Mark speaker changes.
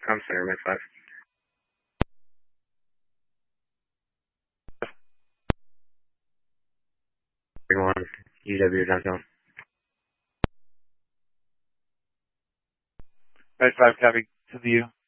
Speaker 1: Com Center, Med 5. One, UW downtown.
Speaker 2: Med 5, copy to the U.